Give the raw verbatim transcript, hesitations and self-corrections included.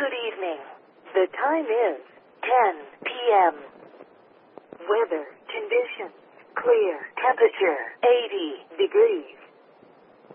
Good evening. The time is ten p m Weather conditions: clear. Temperature eighty degrees.